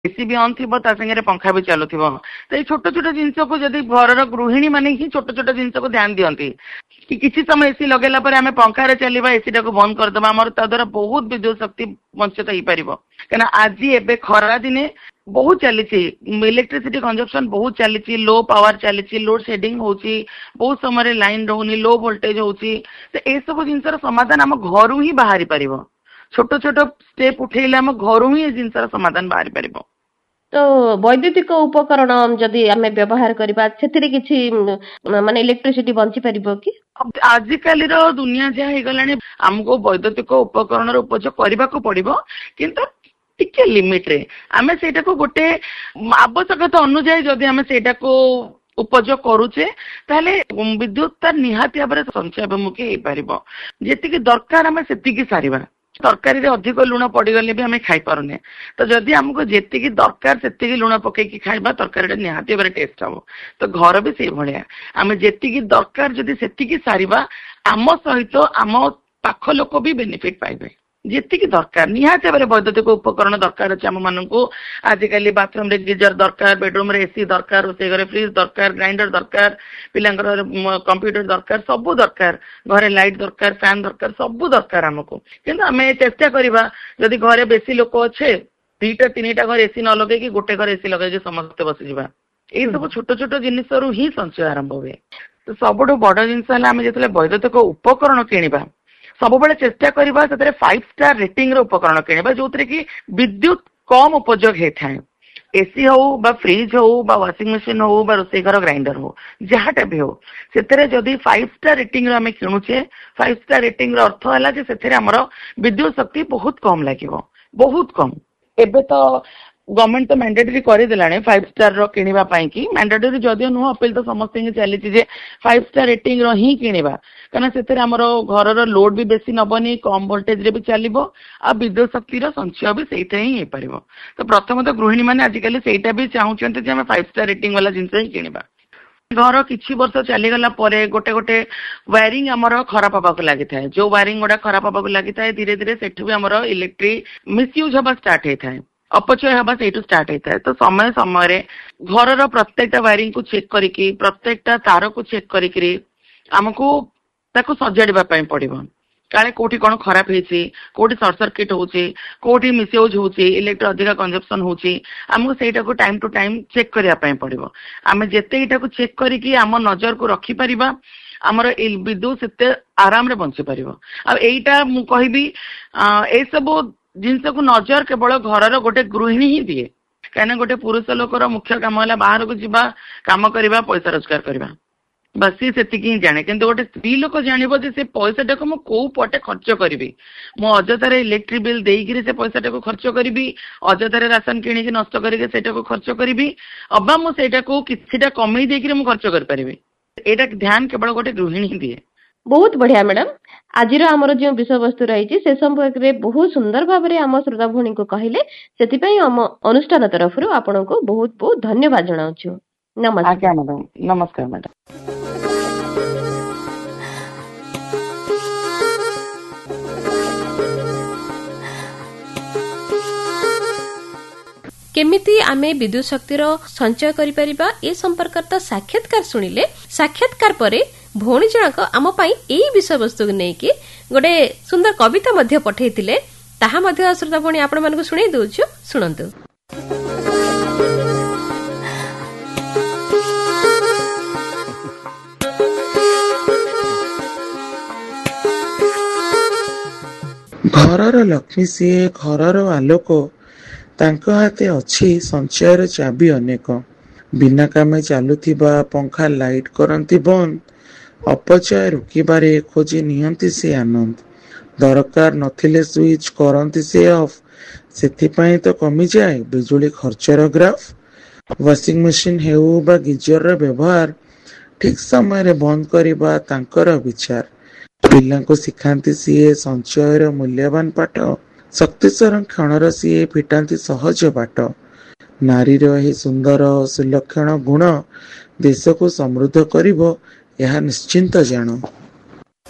AC भी on थिबो ता संगे पंखा भी चलुथिबो। तो ये छोट छोट जिनस को जदि घर गृहिणी माने ही छोट छोट जिनस को ध्यान दियंती कि किसी समय एसी लगेला पर आमे पंखा रे चलीबा एसी टाको बंद कर दबा हमर ता द्वारा बहुत विद्युत शक्ति बंचित होई परिबो। कना आज एबे खरा दिने बहुत चली इलेक्ट्रिसिटी कंजप्शन बहुत चली लो पावर चली लोड शेडिंग होची बहुत समय लाइन रहउनी लो वोल्टेज होची। तो ए सब जिनसर समाधान हम घर ही बाहरी परिबो। छोट छोट स्टेप उठेले हम घर ही जिनसर समाधान बाहरी परिबो। तो वैद्युतिक उपकरण जदि आमे व्यवहार करबा सेथिरे किछि माने इलेक्ट्रिसिटी बंची परिबो कि? आजिकाली रो दुनिया जे हे गलानी हमको वैद्युतिक उपकरण रो उपयोग करबा को पड़िबो किंतु टिके लिमिट रे आमे सेटा को गोटे आवश्यकता अनुसार जदि आमे सेटा को उपयोग करूचे ताले विद्युत तार निहाती भाबरे संचय अभिमुखी हे परिबो। जेतिकी दरकार आमे सेतिकी सारिबा। तरकारी रे अधिक लुण पड़गले भी आम खाई पारुने। तो जदि हमको जेतिकी दरकार सेतिकी लुण पकईकी खाइबा तरकारी निहाती भाबरे टेस्ट हम। तो घर भी से भलिया आम जेतिकी दरकार जदि सेतिकी सारिबा आम सहित आम पाख लोक भी बेनिफिट पाइबे। जेतिकी दरकार निहाती भाबरे वैद्युतिक उपकरण दरकार अछि। आम मानकू आजिकली बाथरूम रे गीजर दरकार, बेडरूम रे एसी दरकार, रोषे घरे फ्रिज दरकार, ग्राइंडर दरकार, पिलांकर कंप्यूटर दरकार, सबू दरकार, घरे लाइट दरकार, फैन दरकार, सबू दरकार हमको। किंतु आमे चेष्टा करिबा जदि घरे बेसी लोक अच्छे दुईटा तीनटा घर एसी न लगे कि गोटे घर एसी लगे समस्ते बसी जिबा। ए सब छोट छोट जिनिस रु ही संचय आरंभ हुए। तो सबुठु बड़ जिनस है आमे जेतले वैद्युतिक उपकरण किनिबा सब बेले चेष्टा करबा सेतरे 5 स्टार रेटिंग रो उपकरण किनिबा जोतरे कि विद्युत कम उपयोग हेथाय। एसी हो बा फ्रिज हो बा वाशिंग मशीन हो बा रोषे घर ग्राइंडर हो जहाटा भी हो सेतरे जदि 5 स्टार रेटिंग रो आमे किनुचे 5 स्टार रेटिंग रो अर्थ हला जे सेतरे हमरो विद्युत शक्ति बहुत कम लागिवो, बहुत कम। एबे तो गवर्नमेंट तो मैंडेटरी कर देलाने 5 स्टार रो किनिबा पई कि मैंडेटरी जदियो नुह अपील तो समस्त के चली जे 5 स्टार रेटिंग रो ही किनिबा कना सेतरे हमरो घर रो लोड भी बेसी नबनी, कम वोल्टेज रे भी चलिबो आ विद्युत शक्ति रो संचय भी सेइते ही हे परिबो। तो प्रथम तो गृहिणी माने आजिकली सेइटा भी चाहूचंते जे हम 5 स्टार रेटिंग वाला जिंस ही किनिबा। घर किछि वर्ष चली गला परे गोटे गोटे वायरिंग हमरो खराब होबा को लागि थाए। जो वायरिंग गोडा खराब होबा को लागि थाए धीरे धीरे सेठु भी हमरो इलेक्ट्रिक मिसयूज होबा स्टार्ट हे थाए, अपचय हवा से स्टार्ट होता है। तो समय समय घर प्रत्येक वायरिंग को चेक करिकी प्रत्येक तार को चेक करिकी आमको ताको सजाड़िबा पई पड़िबो। काले कोठी कोन खराब हेछि, कोठी शॉर्ट सर्किट होछि, कोठी मिसयूज होछि, इलेक्ट्रिक अधिक कंजप्शन होछि, हमको सेटा को टाइम टू टाइम चेक करिया पई पड़िबो। आमे जेते एटा को चेक करिकी आम नजर को रखी परिबा हमर विद्युत सेते आराम रे बंची परिबो। अब एटा मु कहिबी ए सब जिनस को नजर केवल घर गोटे गृहिणी ही दिए कहीं गोटे पुरुष लोकर मुख्य काम है बाहर को जीवा काम करवा पैसा रोजगार करवा बस सी ही जाने। किंतु गोटे स्त्री लोक जानव से पैसा टाक मु कौ पटे खर्च करी मो अजथार इलेक्ट्रिक बिल देकर से पैसा टाक खर्च करी अजथार राशन किणी नष्ट करके खर्च करी अबा मुझे किसी कमे देकर मुझे खर्च करी। एटा ध्यान केवल गोटे गृहिणी ही दिए। बहुत बढ़िया मैडम। आज आमर जो विषय वस्तु रही से संपर्क में बहुत सुंदर भाव में आम श्रोता भौणी को कहले से आम अनुष्ठान तरफ आपण को बहुत बहुत धन्यवाद जनाऊँ। नमस्कार मैडम। नमस्कार मैडम। केमिति आमे विद्युत शक्तिर संचय करि परिबा ए संपर्कत साक्षात्कार सुनिले। साक्षात्कार परे भौणी जनक आम पाई एई विषय वस्तु नै कि गोटे सुंदर कविता मध्य पठेइतिले ताहा मध्य श्रोता भौणी आपण मानको सुनै दउछु, सुनंतु। घरर लक्ष्मी सिए घरर आलोक तांको हाथे अछि संचयर चाबी अनेक। बिना कामे चालुथिबा पंखा लाइट करंती बंद, अपचय रुकिबारे खोजी नियंती से आनंद। दरकार नथिले स्विच करंती से ऑफ, सेथिपाई तो कमी जाए बिजुली खर्चर ग्राफ। वाशिंग मशीन हेउ बा गीजर र व्यवहार ठीक समय रे बंद करिबा तांकर विचार। पिलांको सिखांती सीए संचयर मूल्यवान पाठ, शक्ति संरक्षणर सीए फिटांती सहज बाट। नारीर एही सुंदर सुलक्षण गुण देश को समृद्ध करिबो यह निश्चिंत जानो।